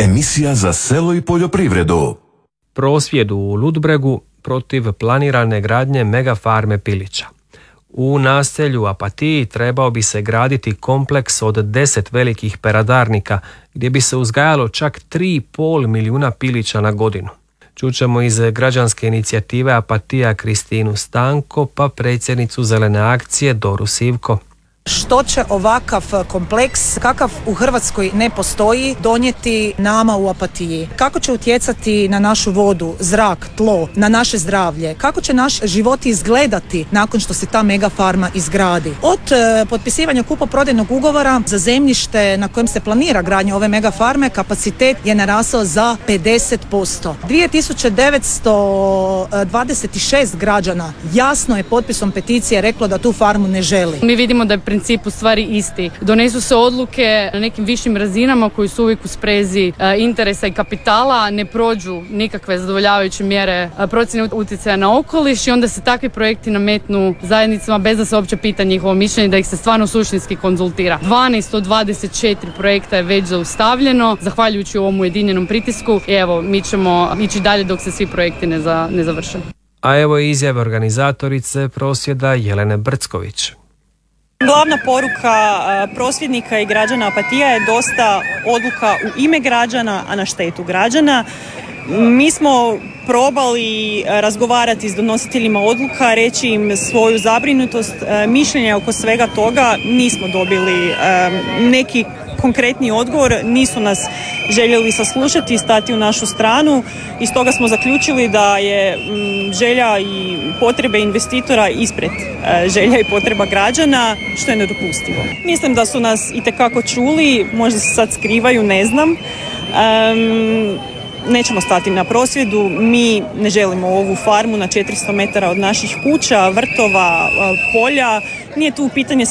Emisija za selo i poljoprivredu. Prosvjed u Ludbregu protiv planirane gradnje megafarme pilića. U naselju Apatiji trebao bi se graditi kompleks od 10 velikih peradarnika gdje bi se uzgajalo čak 3,5 milijuna pilića na godinu. Čućemo iz građanske inicijative Apatija Kristinu Stanko pa predsjednicu Zelene akcije Doru Sivko. Što će ovakav kompleks, kakav u Hrvatskoj ne postoji, donijeti nama u Apatiji? Kako će utjecati na našu vodu, zrak, tlo, na naše zdravlje? Kako će naš život izgledati nakon što se ta megafarma izgradi? Od potpisivanja kupoprodajnog ugovora za zemljište na kojem se planira gradnja ove megafarme, kapacitet je narasao za 50%. 2926 građana jasno je potpisom peticije reklo da tu farmu ne želi. Mi vidimo da je princip u stvari isti. Donesu se odluke na nekim višim razinama koji su uvijek u sprezi interesa i kapitala, ne prođu nikakve zadovoljavajuće mjere procjene utjecaja na okoliš i onda se takvi projekti nametnu zajednicama bez da se uopće pita njihovo mišljenje, da ih se stvarno suštinski konzultira. 12 od 24 projekta je već zaustavljeno, zahvaljujući ovom ujedinjenom pritisku i evo, mi ćemo ići dalje dok se svi projekti ne završe. A evo i izjave organizatorice prosvjeda Jelene Brcković. Glavna poruka prosvjednika i građana Apatija je dosta odluka u ime građana, a na štetu građana. Mi smo probali razgovarati s donositeljima odluka, reći im svoju zabrinutost, mišljenja oko svega toga. Nismo dobili neki konkretni odgovor, nisu nas željeli saslušati i stati u našu stranu i stoga smo zaključili da je želja i potrebe investitora ispred želja i potreba građana, što je nedopustivo. Mislim da su nas itekako čuli, možda se sad skrivaju, ne znam. Nećemo stati na prosvjedu, mi ne želimo ovu farmu na 400 metara od naših kuća, vrtova, polja. Nije tu pitanje